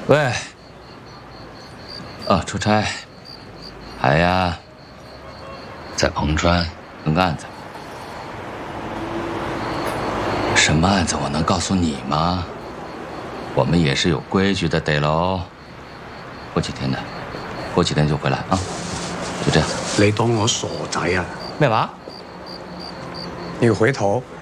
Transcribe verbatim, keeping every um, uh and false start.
喂，啊，出差，还呀，在彭川弄个案子。什么案子？我能告诉你吗？我们也是有规矩的，得喽。过几天的，过几天就回来啊。就这样。 你當我傻仔啊？ 咩話？ 你回頭